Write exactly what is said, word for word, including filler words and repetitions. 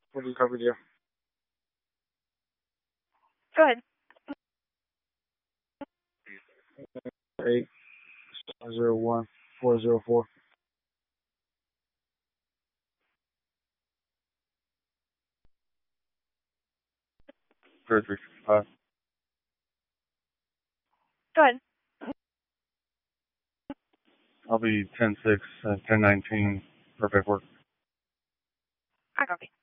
What do you cover there? Go ahead. Eight zero one four zero four. Three three five. Go ahead. I'll be ten six, uh, ten nineteen. Perfect work. I copy.